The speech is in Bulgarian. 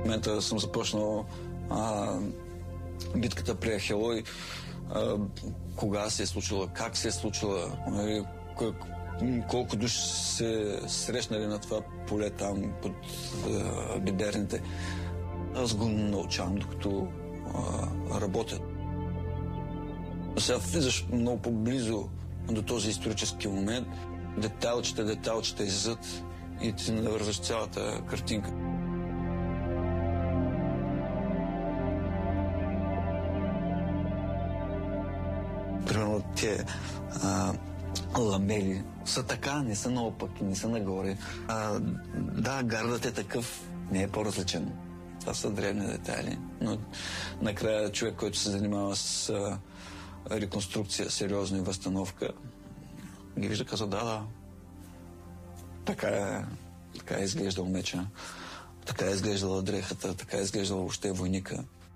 момента съм започнал битката при Ахелой, кога се е случила, как се е случила, колко души се срещнали на това поле там под биберните. Аз го научавам, докато работя. Сега влизаш много по-близо до този исторически момент. Детайлчета излизат и ти навързваш цялата картинка. Примерно те ламели са така, не са наопаки, не са нагоре. Да, гардът е такъв, не е по-различен. Това са древни детайли, но накрая човек, който се занимава с реконструкция, сериозна и възстановка, ги вижда, казва, да, така е изглеждал меча, така е изглеждала дрехата, така е изглеждала въобще войника.